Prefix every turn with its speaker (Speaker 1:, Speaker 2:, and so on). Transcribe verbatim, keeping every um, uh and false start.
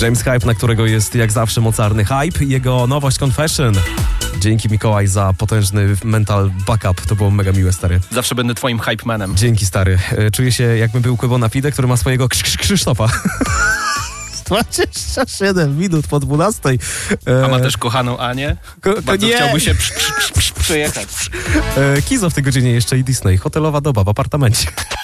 Speaker 1: James Hype, na którego jest jak zawsze mocarny hype. Jego nowość Confession. Dzięki Mikołaj za potężny mental backup. To było mega miłe, stary.
Speaker 2: Zawsze będę twoim hype manem.
Speaker 1: Dzięki, stary. Czuję się jakbym był Kłebo Napide, który ma swojego Krz- Krz- Krzysztofa. dwadzieścia siedem minut po dwunastej.
Speaker 2: A ma też kochaną Anię?
Speaker 1: Ko-
Speaker 2: Bardzo
Speaker 1: nie.
Speaker 2: chciałby się psz, psz, psz, psz, przyjechać.
Speaker 1: E, Kizo w tej godzinie jeszcze i Disney. Hotelowa doba w apartamencie.